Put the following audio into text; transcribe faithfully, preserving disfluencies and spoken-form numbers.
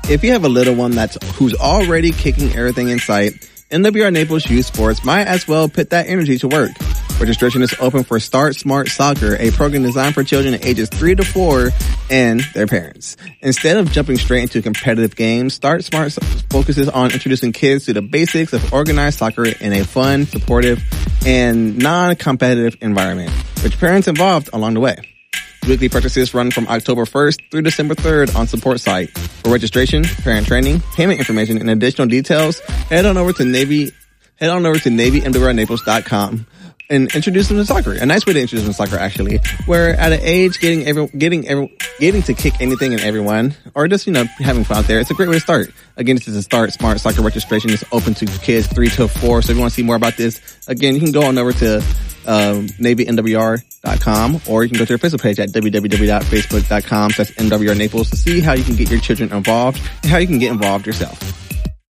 If you have a little one that's who's already kicking everything in sight, N W R Naples Youth Sports might as well put that energy to work. Registration is open for Start Smart Soccer, a program designed for children ages three to four and their parents. Instead of jumping straight into competitive games, Start Smart focuses on introducing kids to the basics of organized soccer in a fun, supportive, and non-competitive environment, with parents involved along the way. Weekly practices run from October first through December third on support site. For registration, parent training, payment information, and additional details, head on over to Navy, head on over to Navy M W R Naples dot com and introduce them to soccer. A nice way to introduce them to soccer, actually, where at an age getting every, getting every, getting to kick anything and everyone, or just, you know, having fun out there, it's a great way to start. Again, this is a Start Smart Soccer registration. It's open to kids three to four. So if you want to see more about this, again, you can go on over to um, Navy M W R dot com, or you can go to their Facebook page at w w w dot facebook dot com slash M W R Naples to see how you can get your children involved and how you can get involved yourself.